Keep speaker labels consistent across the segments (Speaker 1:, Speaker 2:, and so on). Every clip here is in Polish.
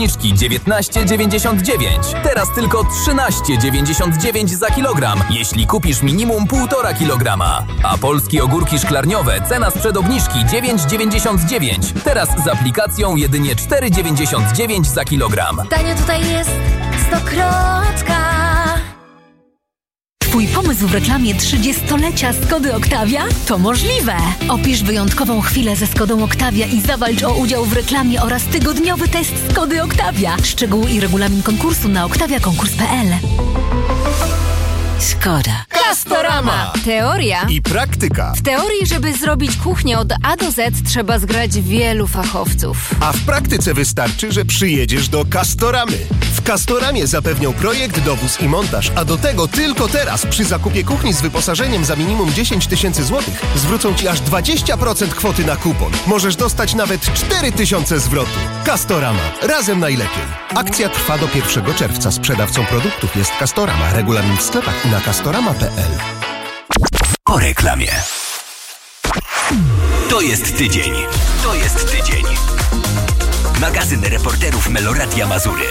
Speaker 1: Zniżki 19,99. Teraz tylko 13,99 za kilogram, jeśli kupisz minimum 1,5 kilograma. A polskie ogórki szklarniowe cena sprzed obniżki 9,99. Teraz z aplikacją jedynie 4,99 za kilogram.
Speaker 2: Tanio tutaj jest Stokrotka.
Speaker 3: Twój pomysł w reklamie 30-lecia Skody Octavia? To możliwe! Opisz wyjątkową chwilę ze Skodą Octavia i zawalcz o udział w reklamie oraz tygodniowy test Skody Octavia. Szczegóły i regulamin konkursu na octaviakonkurs.pl. Skoda.
Speaker 4: Castorama!
Speaker 2: Teoria
Speaker 4: I praktyka.
Speaker 2: W teorii, żeby zrobić kuchnię od A do Z, trzeba zgrać wielu fachowców.
Speaker 4: A w praktyce wystarczy, że przyjedziesz do Castoramy. W Castoramie zapewnią projekt, dowóz i montaż, a do tego tylko teraz przy zakupie kuchni z wyposażeniem za minimum 10 000 złotych zwrócą Ci aż 20% kwoty na kupon. Możesz dostać nawet 4000 zwrotu. Castorama. Razem najlepiej. Akcja trwa do 1 czerwca. Sprzedawcą produktów jest Castorama. Regulamin w sklepach i na castorama.pl.
Speaker 5: Po reklamie. To jest tydzień. Magazyn reporterów Meloradia Mazury.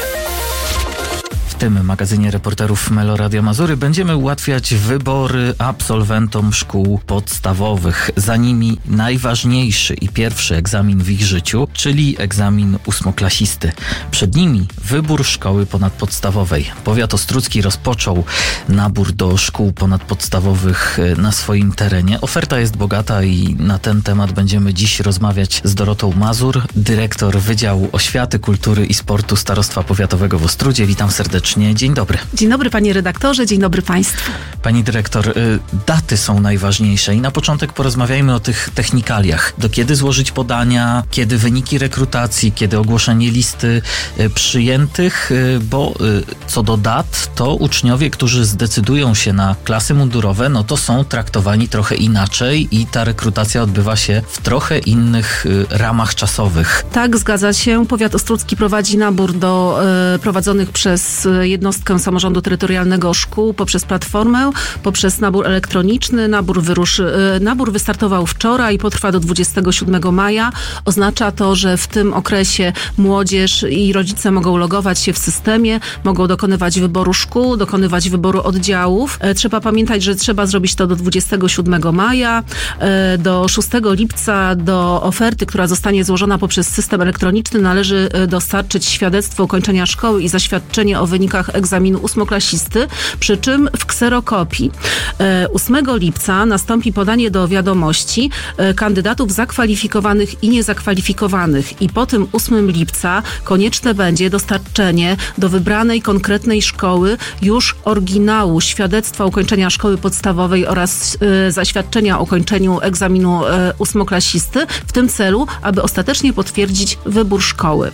Speaker 6: W tym magazynie reporterów Meloradia Mazury będziemy ułatwiać wybory absolwentom szkół podstawowych. Za nimi najważniejszy i pierwszy egzamin w ich życiu, czyli egzamin ósmoklasisty. Przed nimi wybór szkoły ponadpodstawowej. Powiat ostródzki rozpoczął nabór do szkół ponadpodstawowych na swoim terenie. Oferta jest bogata i na ten temat będziemy dziś rozmawiać z Dorotą Mazur, dyrektor Wydziału Oświaty, Kultury i Sportu Starostwa Powiatowego w Ostródzie. Witam serdecznie. Dzień dobry.
Speaker 7: Dzień dobry panie redaktorze, dzień dobry państwu.
Speaker 6: Pani dyrektor, daty są najważniejsze i na początek porozmawiajmy o tych technikaliach. Do kiedy złożyć podania, kiedy wyniki rekrutacji, kiedy ogłoszenie listy przyjętych, bo co do dat, to uczniowie, którzy zdecydują się na klasy mundurowe, no to są traktowani trochę inaczej i ta rekrutacja odbywa się w trochę innych ramach czasowych.
Speaker 7: Tak, zgadza się. Powiat ostródzki prowadzi nabór do prowadzonych przez jednostkę samorządu terytorialnego szkół poprzez platformę, poprzez nabór elektroniczny. Nabór wystartował wczoraj i potrwa do 27 maja. Oznacza to, że w tym okresie młodzież i rodzice mogą logować się w systemie, mogą dokonywać wyboru szkół, dokonywać wyboru oddziałów. Trzeba pamiętać, że trzeba zrobić to do 27 maja. Do 6 lipca do oferty, która zostanie złożona poprzez system elektroniczny, należy dostarczyć świadectwo ukończenia szkoły i zaświadczenie o wynikach egzaminu ósmoklasisty, przy czym w kserokopii. 8 lipca nastąpi podanie do wiadomości kandydatów zakwalifikowanych i niezakwalifikowanych i po tym 8 lipca konieczne będzie dostarczenie do wybranej konkretnej szkoły już oryginału świadectwa ukończenia szkoły podstawowej oraz zaświadczenia o ukończeniu egzaminu ósmoklasisty w tym celu, aby ostatecznie potwierdzić wybór szkoły.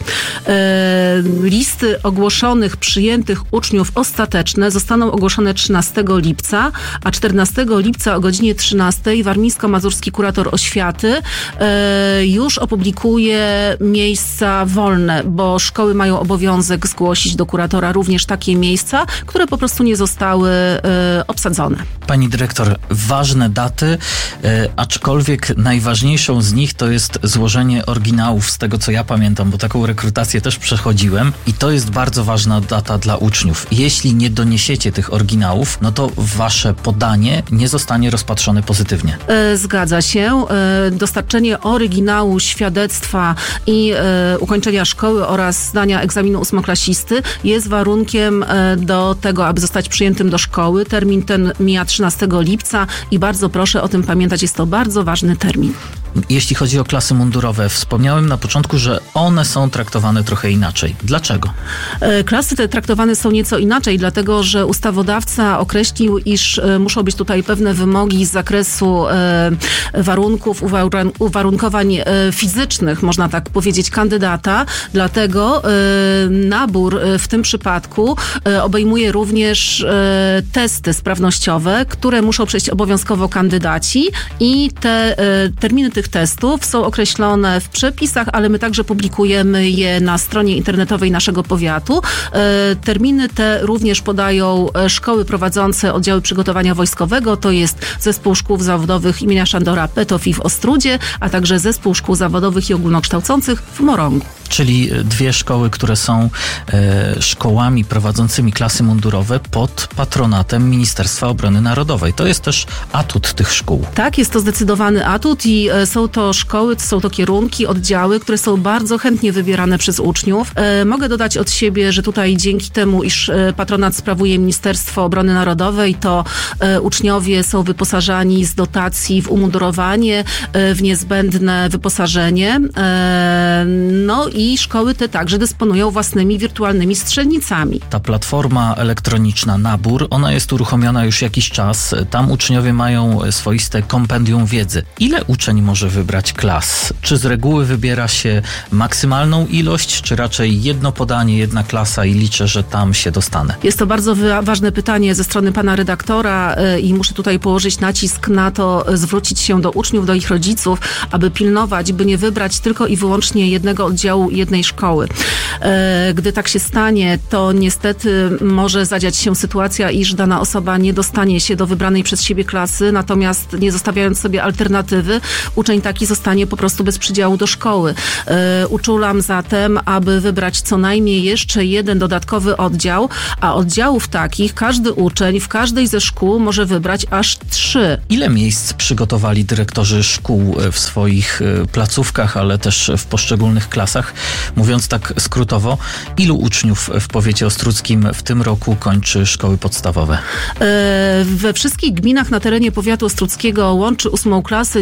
Speaker 7: Listy ogłoszonych, przyjętych uczniów ostateczne zostaną ogłoszone 13 lipca, a 14 lipca o godzinie 13 warmińsko-mazurski kurator oświaty już opublikuje miejsca wolne, bo szkoły mają obowiązek zgłosić do kuratora również takie miejsca, które po prostu nie zostały obsadzone.
Speaker 6: Pani dyrektor, ważne daty, aczkolwiek najważniejszą z nich to jest złożenie oryginałów, z tego co ja pamiętam, bo taką rekrutację też przechodziłem i to jest bardzo ważna data dla uczniów. Jeśli nie doniesiecie tych oryginałów, no to wasze podanie nie zostanie rozpatrzone pozytywnie.
Speaker 7: Zgadza się. Dostarczenie oryginału, świadectwa i ukończenia szkoły oraz zdania egzaminu ósmoklasisty jest warunkiem do tego, aby zostać przyjętym do szkoły. Termin ten mija 13 lipca i bardzo proszę o tym pamiętać, jest to bardzo ważny termin.
Speaker 6: Jeśli chodzi o klasy mundurowe, wspomniałem na początku, że one są traktowane trochę inaczej. Dlaczego?
Speaker 7: Klasy te traktowane są nieco inaczej, dlatego że ustawodawca określił, iż muszą być tutaj pewne wymogi z zakresu warunków, uwarunkowań fizycznych, można tak powiedzieć, kandydata. Dlatego nabór w tym przypadku obejmuje również testy sprawnościowe, które muszą przejść obowiązkowo kandydaci i terminy tych tych testów są określone w przepisach, ale my także publikujemy je na stronie internetowej naszego powiatu. Terminy te również podają szkoły prowadzące oddziały przygotowania wojskowego, to jest Zespół Szkół Zawodowych imienia Szandora Petofi w Ostródzie, a także Zespół Szkół Zawodowych i Ogólnokształcących w Morągu.
Speaker 6: Czyli dwie szkoły, które są szkołami prowadzącymi klasy mundurowe pod patronatem Ministerstwa Obrony Narodowej. To jest też atut tych szkół.
Speaker 7: Tak, jest to zdecydowany atut i są to szkoły, są to kierunki, oddziały, które są bardzo chętnie wybierane przez uczniów. Mogę dodać od siebie, że tutaj dzięki temu, iż patronat sprawuje Ministerstwo Obrony Narodowej, to uczniowie są wyposażani z dotacji w umundurowanie, w niezbędne wyposażenie. No i szkoły te także dysponują własnymi wirtualnymi strzelnicami.
Speaker 6: Ta platforma elektroniczna Nabór, ona jest uruchomiona już jakiś czas. Tam uczniowie mają swoiste kompendium wiedzy. Ile uczeń może wybrać klas? Czy z reguły wybiera się maksymalną ilość, czy raczej jedno podanie, jedna klasa i liczę, że tam się dostanę?
Speaker 7: Jest to bardzo ważne pytanie ze strony pana redaktora i muszę tutaj położyć nacisk na to, zwrócić się do uczniów, do ich rodziców, aby pilnować, by nie wybrać tylko i wyłącznie jednego oddziału, jednej szkoły. Gdy tak się stanie, to niestety może zadziać się sytuacja, iż dana osoba nie dostanie się do wybranej przez siebie klasy, natomiast nie zostawiając sobie alternatywy, uczeń taki zostanie po prostu bez przydziału do szkoły. Uczulam zatem, aby wybrać co najmniej jeszcze jeden dodatkowy oddział, a oddziałów takich każdy uczeń w każdej ze szkół może wybrać aż 3.
Speaker 6: Ile miejsc przygotowali dyrektorzy szkół w swoich placówkach, ale też w poszczególnych klasach? Mówiąc tak skrótowo, ilu uczniów w powiecie ostródzkim w tym roku kończy szkoły podstawowe?
Speaker 7: We wszystkich gminach na terenie powiatu ostródzkiego łączy 8. klasę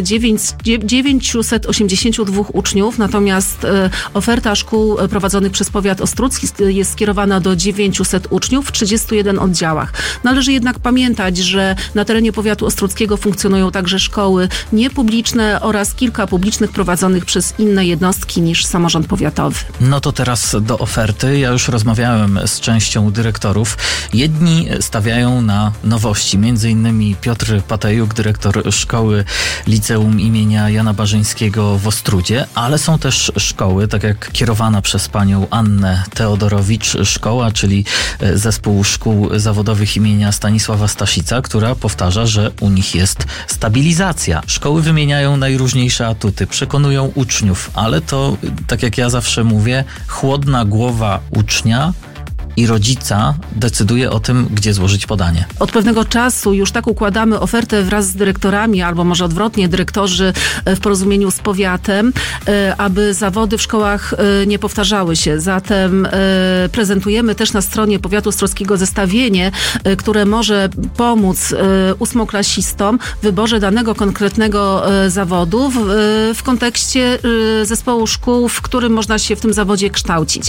Speaker 7: 982 uczniów, natomiast oferta szkół prowadzonych przez powiat ostródzki jest skierowana do 900 uczniów w 31 oddziałach. Należy jednak pamiętać, że na terenie powiatu ostródzkiego funkcjonują także szkoły niepubliczne oraz kilka publicznych prowadzonych przez inne jednostki niż samorząd powiatowy.
Speaker 6: No to teraz do oferty. Ja już rozmawiałem z częścią dyrektorów. Jedni stawiają na nowości. Między innymi Piotr Patejuk, dyrektor szkoły liceum imienia Jana Barzyńskiego w Ostródzie, ale są też szkoły, tak jak kierowana przez panią Annę Teodorowicz szkoła, czyli Zespół Szkół Zawodowych imienia Stanisława Staszica, która powtarza, że u nich jest stabilizacja. Szkoły wymieniają najróżniejsze atuty, przekonują uczniów, ale to, tak jak ja zawsze mówię, chłodna głowa ucznia i rodzica decyduje o tym, gdzie złożyć podanie.
Speaker 7: Od pewnego czasu już tak układamy ofertę wraz z dyrektorami, albo może odwrotnie, dyrektorzy w porozumieniu z powiatem, aby zawody w szkołach nie powtarzały się. Zatem prezentujemy też na stronie powiatu ostrowskiego zestawienie, które może pomóc ósmoklasistom w wyborze danego konkretnego zawodu w kontekście zespołu szkół, w którym można się w tym zawodzie kształcić.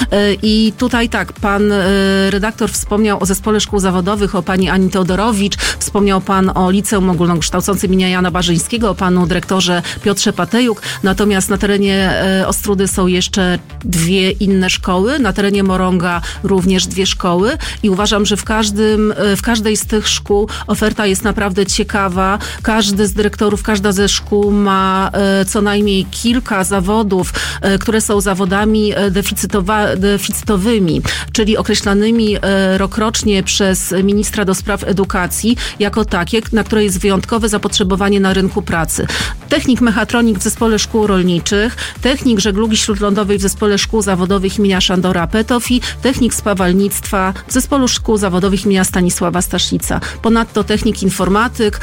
Speaker 7: I tutaj tak, pan redaktor wspomniał o Zespole Szkół Zawodowych, o pani Ani Teodorowicz, wspomniał pan o Liceum Ogólnokształcącym imienia Jana Barzyńskiego, o panu dyrektorze Piotrze Patejuk. Natomiast na terenie Ostródy są jeszcze 2 inne szkoły, na terenie Morąga również 2 szkoły i uważam, że w każdej z tych szkół oferta jest naprawdę ciekawa. Każdy z dyrektorów, każda ze szkół ma co najmniej kilka zawodów, które są zawodami deficytowymi, czyli określanymi rokrocznie przez ministra do spraw edukacji jako takie, na które jest wyjątkowe zapotrzebowanie na rynku pracy. Technik mechatronik w Zespole Szkół Rolniczych, technik żeglugi śródlądowej w Zespole Szkół Zawodowych imienia Szandora Petofi, technik spawalnictwa w Zespolu Szkół Zawodowych imienia Stanisława Staszica. Ponadto technik informatyk,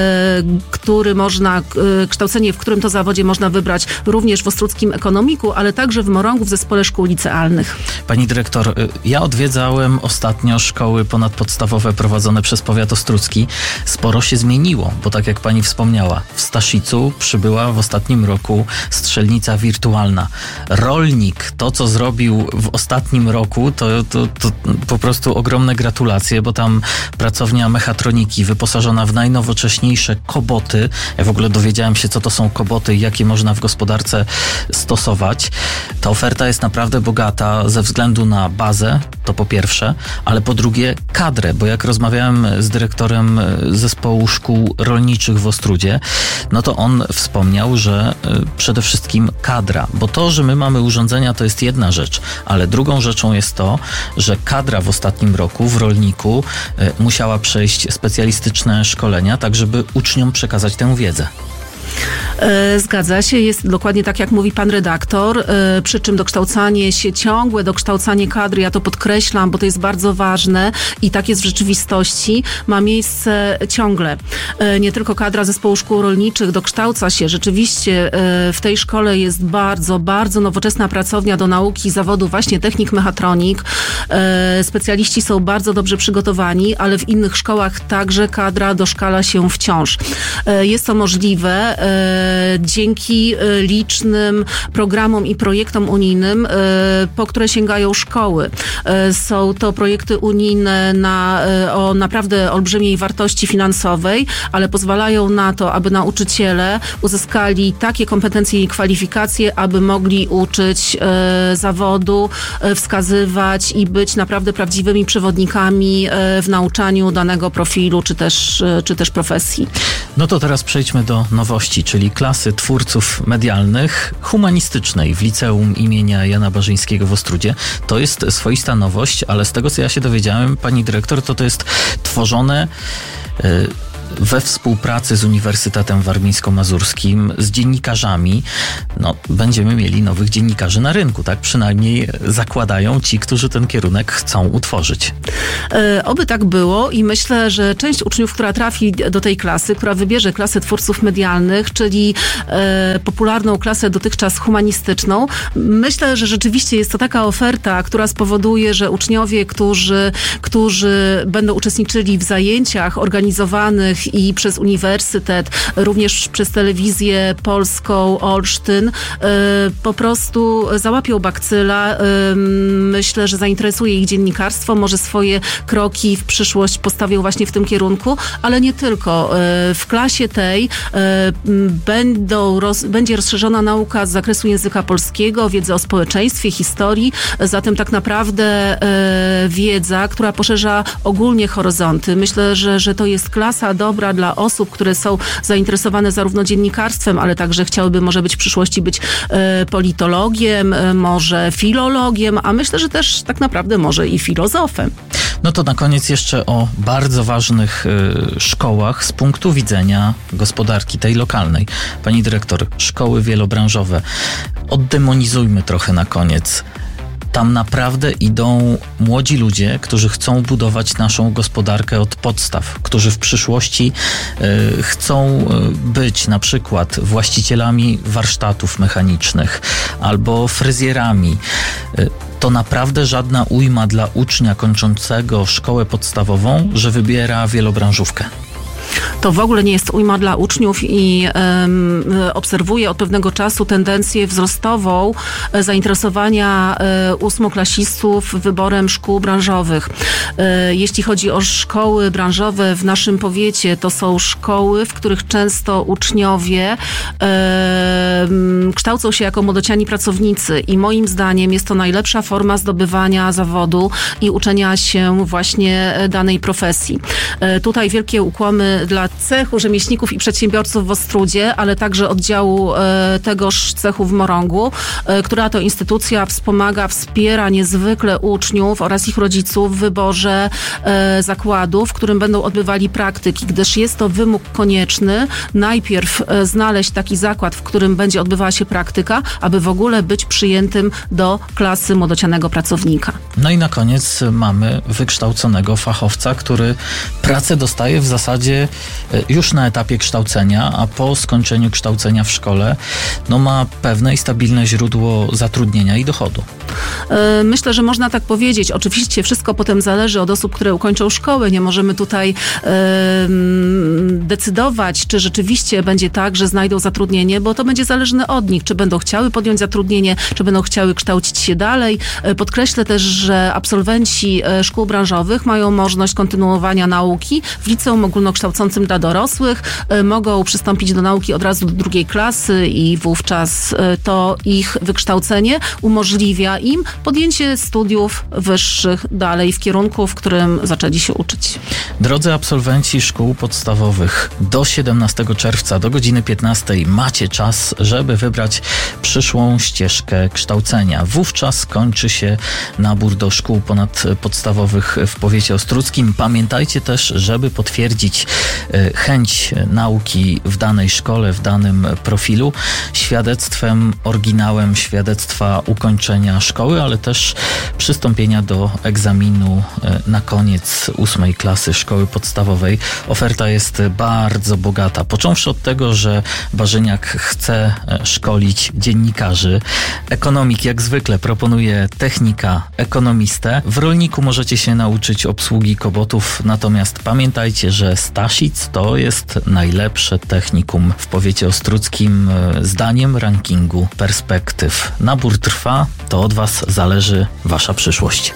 Speaker 7: kształcenie, w którym to zawodzie można wybrać również w Ostródzkim Ekonomiku, ale także w Morągu w Zespole Szkół Licealnych.
Speaker 6: Pani dyrektor, ja odwiedzałem ostatnio szkoły ponadpodstawowe prowadzone przez powiat ostródzki. Sporo się zmieniło, bo tak jak pani wspomniała, w Staszicu przybyła w ostatnim roku strzelnica wirtualna. Rolnik, to co zrobił w ostatnim roku, to po prostu ogromne gratulacje, bo tam pracownia mechatroniki wyposażona w najnowocześniejsze koboty. Ja w ogóle dowiedziałem się, co to są koboty i jakie można w gospodarce stosować. Ta oferta jest naprawdę bogata ze względu na bazę, to po pierwsze, ale po drugie kadrę, bo jak rozmawiałem z dyrektorem zespołu szkół rolniczych w Ostródzie, no to on wspomniał, że przede wszystkim kadra, bo to, że my mamy urządzenia, to jest jedna rzecz, ale drugą rzeczą jest to, że kadra w ostatnim roku w rolniku musiała przejść specjalistyczne szkolenia, tak żeby uczniom przekazać tę wiedzę.
Speaker 7: Zgadza się, jest dokładnie tak, jak mówi pan redaktor, przy czym ciągłe dokształcanie kadry, ja to podkreślam, bo to jest bardzo ważne i tak jest w rzeczywistości, ma miejsce ciągle. Nie tylko kadra zespołu szkół rolniczych dokształca się, rzeczywiście w tej szkole jest bardzo, bardzo nowoczesna pracownia do nauki zawodu właśnie technik mechatronik. Specjaliści są bardzo dobrze przygotowani, ale w innych szkołach także kadra doszkala się wciąż. Jest to możliwe dzięki licznym programom i projektom unijnym, po które sięgają szkoły. Są to projekty unijne o naprawdę olbrzymiej wartości finansowej, ale pozwalają na to, aby nauczyciele uzyskali takie kompetencje i kwalifikacje, aby mogli uczyć zawodu, wskazywać i być naprawdę prawdziwymi przewodnikami w nauczaniu danego profilu czy też profesji.
Speaker 6: No to teraz przejdźmy do nowości, czyli klasy twórców medialnych humanistycznej w Liceum imienia Jana Barzyńskiego w Ostródzie. To jest swoista nowość, ale z tego, co ja się dowiedziałem, pani dyrektor, to jest tworzone we współpracy z Uniwersytetem Warmińsko-Mazurskim, z dziennikarzami. No, będziemy mieli nowych dziennikarzy na rynku, tak? Przynajmniej zakładają ci, którzy ten kierunek chcą utworzyć.
Speaker 7: Oby tak było i myślę, że część uczniów, która trafi do tej klasy, która wybierze klasę twórców medialnych, czyli popularną klasę dotychczas humanistyczną, myślę, że rzeczywiście jest to taka oferta, która spowoduje, że uczniowie, którzy będą uczestniczyli w zajęciach organizowanych i przez uniwersytet, również przez telewizję polską Olsztyn, po prostu załapią bakcyla. Myślę, że zainteresuje ich dziennikarstwo, może swoje kroki w przyszłość postawią właśnie w tym kierunku, ale nie tylko. W klasie tej będzie rozszerzona nauka z zakresu języka polskiego, wiedza o społeczeństwie, historii, zatem tak naprawdę wiedza, która poszerza ogólnie horyzonty. Myślę, że to jest klasa dobra dla osób, które są zainteresowane zarówno dziennikarstwem, ale także chciałyby może być w przyszłości być politologiem, może filologiem, a myślę, że też tak naprawdę może i filozofem.
Speaker 6: No to na koniec jeszcze o bardzo ważnych szkołach z punktu widzenia gospodarki tej lokalnej. Pani dyrektor, szkoły wielobranżowe. Oddemonizujmy trochę na koniec. Tam naprawdę idą młodzi ludzie, którzy chcą budować naszą gospodarkę od podstaw, którzy w przyszłości chcą być na przykład właścicielami warsztatów mechanicznych albo fryzjerami. To naprawdę żadna ujma dla ucznia kończącego szkołę podstawową, że wybiera wielobranżówkę.
Speaker 7: To w ogóle nie jest ujma dla uczniów i obserwuję od pewnego czasu tendencję wzrostową zainteresowania ósmoklasistów wyborem szkół branżowych. Jeśli chodzi o szkoły branżowe w naszym powiecie, to są szkoły, w których często uczniowie kształcą się jako młodociani pracownicy i moim zdaniem jest to najlepsza forma zdobywania zawodu i uczenia się właśnie danej profesji. Tutaj wielkie ukłony dla cechu rzemieślników i przedsiębiorców w Ostródzie, ale także oddziału tegoż cechu w Morągu, która to instytucja wspiera niezwykle uczniów oraz ich rodziców w wyborze zakładu, w którym będą odbywali praktyki, gdyż jest to wymóg konieczny najpierw znaleźć taki zakład, w którym będzie odbywała się praktyka, aby w ogóle być przyjętym do klasy młodocianego pracownika.
Speaker 6: No i na koniec mamy wykształconego fachowca, który pracę dostaje w zasadzie już na etapie kształcenia, a po skończeniu kształcenia w szkole ma pewne i stabilne źródło zatrudnienia i dochodu.
Speaker 7: Myślę, że można tak powiedzieć. Oczywiście wszystko potem zależy od osób, które ukończą szkołę. Nie możemy tutaj decydować, czy rzeczywiście będzie tak, że znajdą zatrudnienie, bo to będzie zależne od nich, czy będą chciały podjąć zatrudnienie, czy będą chciały kształcić się dalej. Podkreślę też, że absolwenci szkół branżowych mają możliwość kontynuowania nauki w liceum ogólnokształcącym znaczącym dla dorosłych, mogą przystąpić do nauki od razu do 2. klasy i wówczas to ich wykształcenie umożliwia im podjęcie studiów wyższych dalej w kierunku, w którym zaczęli się uczyć.
Speaker 6: Drodzy absolwenci szkół podstawowych, do 17 czerwca do godziny 15 macie czas, żeby wybrać przyszłą ścieżkę kształcenia. Wówczas kończy się nabór do szkół ponadpodstawowych w powiecie ostródzkim. Pamiętajcie też, żeby potwierdzić chęć nauki w danej szkole, w danym profilu, świadectwem, oryginałem świadectwa ukończenia szkoły, ale też przystąpienia do egzaminu na koniec 8 klasy szkoły podstawowej. Oferta jest bardzo bogata. Począwszy od tego, że Warzyniak chce szkolić dziennikarzy. Ekonomik jak zwykle proponuje technika, ekonomistę. W rolniku możecie się nauczyć obsługi kobotów, natomiast pamiętajcie, że Staszic to jest najlepsze technikum w powiecie ostródzkim zdaniem rankingu Perspektyw. Nabór trwa, to od Was zależy Wasza przyszłość.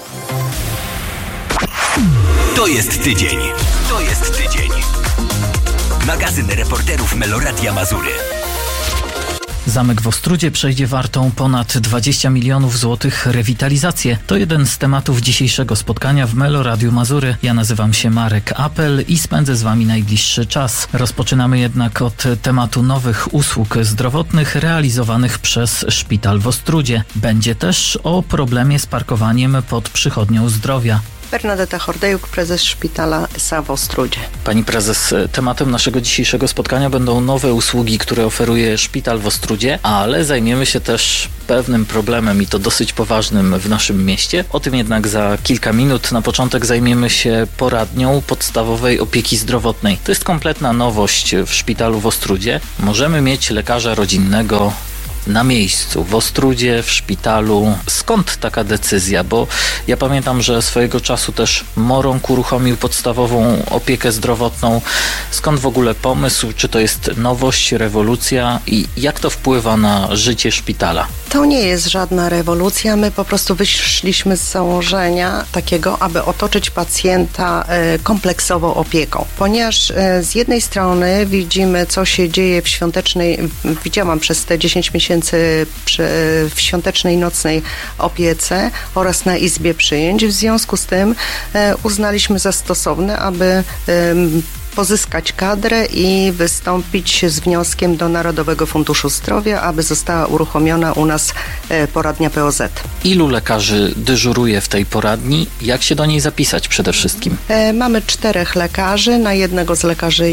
Speaker 5: To jest tydzień. To jest tydzień. Magazyn reporterów Meloradia Mazury.
Speaker 6: Zamek w Ostródzie przejdzie wartą ponad 20 milionów złotych rewitalizację. To jeden z tematów dzisiejszego spotkania w Meloradiu Mazury. Ja nazywam się Marek Apel i spędzę z Wami najbliższy czas. Rozpoczynamy jednak od tematu nowych usług zdrowotnych realizowanych przez Szpital w Ostródzie. Będzie też o problemie z parkowaniem pod Przychodnią Zdrowia.
Speaker 8: Bernadeta Hordejuk, prezes Szpitala SA w Ostródzie.
Speaker 6: Pani prezes, tematem naszego dzisiejszego spotkania będą nowe usługi, które oferuje Szpital w Ostródzie, ale zajmiemy się też pewnym problemem i to dosyć poważnym w naszym mieście. O tym jednak za kilka minut. Na początek zajmiemy się poradnią podstawowej opieki zdrowotnej. To jest kompletna nowość w Szpitalu w Ostródzie. Możemy mieć lekarza rodzinnego na miejscu, w Ostródzie, w szpitalu. Skąd taka decyzja? Bo ja pamiętam, że swojego czasu też Morąg uruchomił podstawową opiekę zdrowotną. Skąd w ogóle pomysł? Czy to jest nowość, rewolucja? I jak to wpływa na życie szpitala?
Speaker 8: To nie jest żadna rewolucja. My po prostu wyszliśmy z założenia takiego, aby otoczyć pacjenta kompleksową opieką. Ponieważ z jednej strony widzimy, co się dzieje w świątecznej, widziałam przez te 10 miesięcy w świątecznej nocnej opiece oraz na izbie przyjęć. W związku z tym uznaliśmy za stosowne, aby pozyskać kadrę i wystąpić z wnioskiem do Narodowego Funduszu Zdrowia, aby została uruchomiona u nas poradnia POZ.
Speaker 6: Ilu lekarzy dyżuruje w tej poradni? Jak się do niej zapisać przede wszystkim?
Speaker 8: Mamy 4 lekarzy. Na jednego z lekarzy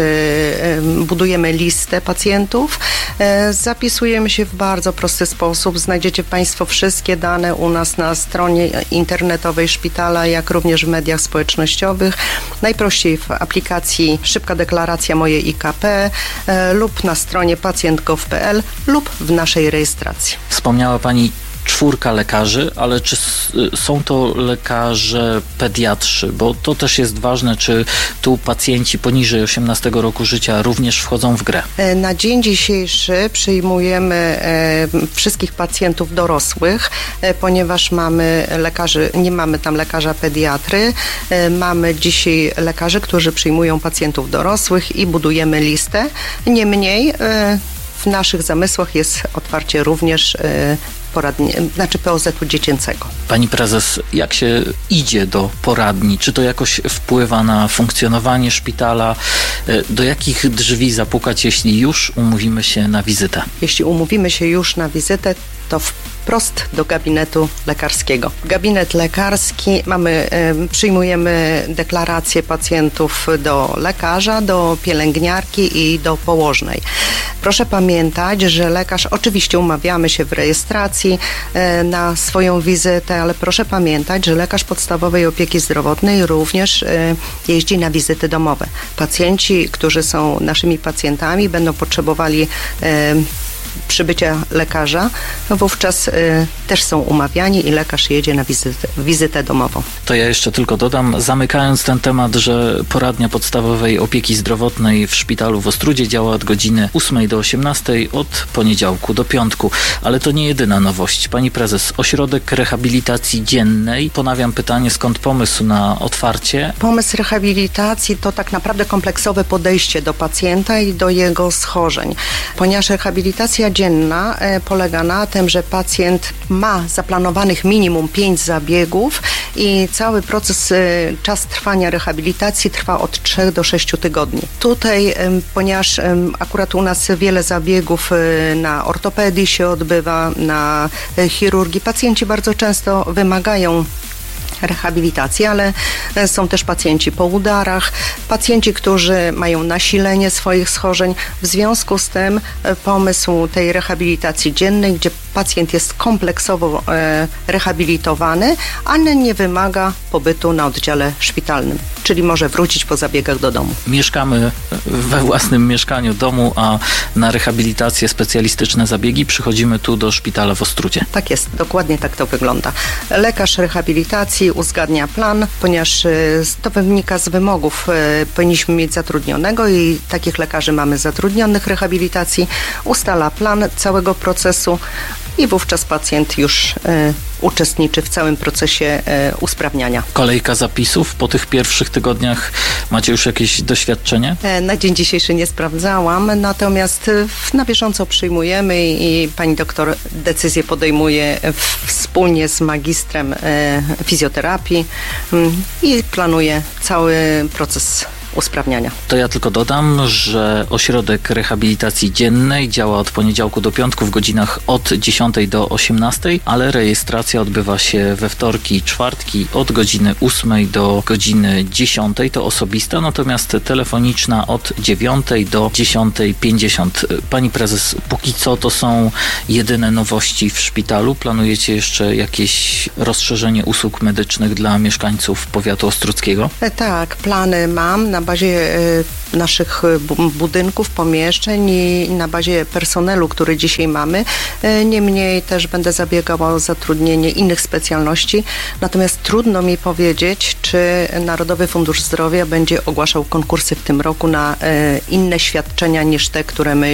Speaker 8: budujemy listę pacjentów. Zapisujemy się w bardzo prosty sposób. Znajdziecie Państwo wszystkie dane u nas na stronie internetowej szpitala, jak również w mediach społecznościowych. Najprościej w aplikacji Szybka Deklaracja Moje IKP lub na stronie pacjent.gov.pl lub w naszej rejestracji.
Speaker 6: Wspomniała Pani 4 lekarzy, ale czy są to lekarze pediatrzy? Bo to też jest ważne, czy tu pacjenci poniżej 18 roku życia również wchodzą w grę?
Speaker 8: Na dzień dzisiejszy przyjmujemy wszystkich pacjentów dorosłych, ponieważ nie mamy tam lekarza pediatry. Mamy dzisiaj lekarzy, którzy przyjmują pacjentów dorosłych i budujemy listę. Niemniej w naszych zamysłach jest otwarcie również POZ-u dziecięcego.
Speaker 6: Pani prezes, jak się idzie do poradni? Czy to jakoś wpływa na funkcjonowanie szpitala? Do jakich drzwi zapukać, jeśli już umówimy się na wizytę?
Speaker 8: Jeśli umówimy się już na wizytę, to wprost do gabinetu lekarskiego. Gabinet lekarski, przyjmujemy deklaracje pacjentów do lekarza, do pielęgniarki i do położnej. Proszę pamiętać, że lekarz, oczywiście umawiamy się w rejestracji na swoją wizytę, ale proszę pamiętać, że lekarz podstawowej opieki zdrowotnej również jeździ na wizyty domowe. Pacjenci, którzy są naszymi pacjentami, będą potrzebowali przybycia lekarza, wówczas też są umawiani i lekarz jedzie na wizytę domową.
Speaker 6: To ja jeszcze tylko dodam, zamykając ten temat, że poradnia podstawowej opieki zdrowotnej w szpitalu w Ostródzie działa od godziny 8 do 18, od poniedziałku do piątku. Ale to nie jedyna nowość. Pani prezes, ośrodek rehabilitacji dziennej. Ponawiam pytanie, skąd pomysł na otwarcie?
Speaker 8: Pomysł rehabilitacji to tak naprawdę kompleksowe podejście do pacjenta i do jego schorzeń, ponieważ rehabilitacja dzienna polega na tym, że pacjent ma zaplanowanych minimum 5 zabiegów i cały proces, czas trwania rehabilitacji trwa od 3 do 6 tygodni. Tutaj, ponieważ akurat u nas wiele zabiegów na ortopedii się odbywa, na chirurgii, pacjenci bardzo często wymagają rehabilitacji, ale są też pacjenci po udarach, pacjenci, którzy mają nasilenie swoich schorzeń. W związku z tym pomysł tej rehabilitacji dziennej, gdzie pacjent jest kompleksowo rehabilitowany, ale nie wymaga pobytu na oddziale szpitalnym, czyli może wrócić po zabiegach do domu.
Speaker 6: Mieszkamy we własnym mieszkaniu, domu, a na rehabilitację, specjalistyczne zabiegi przychodzimy tu do szpitala w Ostródzie.
Speaker 8: Tak jest, dokładnie tak to wygląda. Lekarz rehabilitacji uzgadnia plan, ponieważ to wynika z wymogów. Powinniśmy mieć zatrudnionego i takich lekarzy mamy zatrudnionych rehabilitacji. Ustala plan całego procesu i wówczas pacjent już uczestniczy w całym procesie usprawniania.
Speaker 6: Kolejka zapisów po tych pierwszych tygodniach. Macie już jakieś doświadczenie?
Speaker 8: Na dzień dzisiejszy nie sprawdzałam, natomiast na bieżąco przyjmujemy i pani doktor decyzję podejmuje wspólnie z magistrem fizjoterapii i planuje cały proces usprawniania.
Speaker 6: To ja tylko dodam, że ośrodek rehabilitacji dziennej działa od poniedziałku do piątku w godzinach od 10 do 18, ale rejestracja odbywa się we wtorki i czwartki od godziny 8 do godziny 10. To osobista, natomiast telefoniczna od 9 do 10:50. Pani prezes, póki co to są jedyne nowości w szpitalu. Planujecie jeszcze jakieś rozszerzenie usług medycznych dla mieszkańców powiatu ostródzkiego?
Speaker 8: Tak, plany mam na bazie naszych budynków, pomieszczeń i na bazie personelu, który dzisiaj mamy. Niemniej też będę zabiegała o zatrudnienie innych specjalności. Natomiast trudno mi powiedzieć, czy Narodowy Fundusz Zdrowia będzie ogłaszał konkursy w tym roku na inne świadczenia niż te, które my